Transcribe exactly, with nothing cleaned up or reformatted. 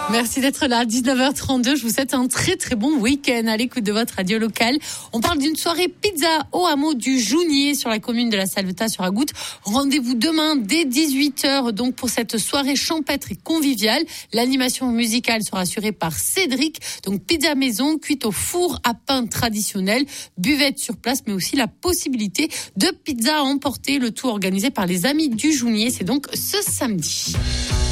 Merci d'être là, dix-neuf heures trente-deux. Je vous souhaite un très très bon week-end à l'écoute de votre radio locale. On parle d'une soirée pizza au hameau du Jounier sur la commune de la Salvetat sur Agout. Rendez-vous demain dès dix-huit heures donc pour cette soirée champêtre et conviviale. L'animation musicale sera assurée par Cédric. Donc pizza maison cuite au four à pain traditionnel, buvette sur place mais aussi la possibilité de pizza à emporter. Le tout organisé par les Amis du Jounier. C'est donc ce samedi.